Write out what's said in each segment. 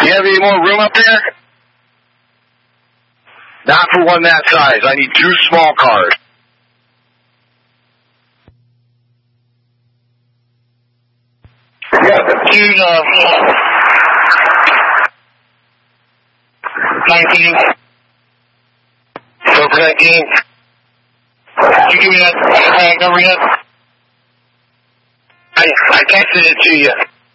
you have any more room up there? Not for one that size. I need 2 small cars. Yeah, 19. So for 19. Did you give me that tag number yet? I texted it to you.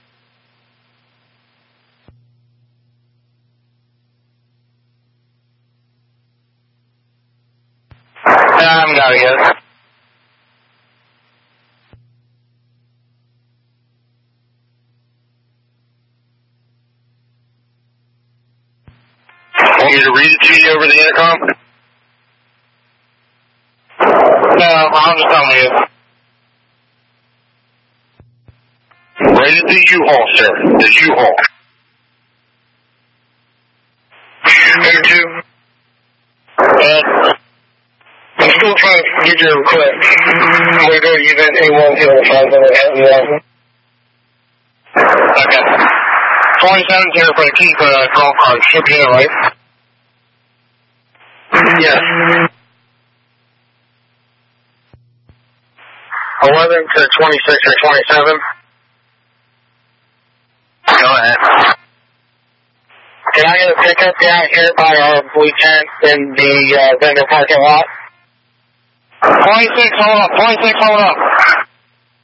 I haven't got it yet. Want me to read it to you over the intercom? No, I'll just tell you. Right at the U-Haul, sir. The U-Haul. Number 2. I'm still trying to get your request. I'm going to go to event A1 here and find something. Okay. 27's here for the key for the golf cart. Should be there, right? Yes. 11 to 26 or 27. Go ahead. Can I get a pickup down here by our blue tent in the vendor parking lot? 26, hold up. 26, hold up.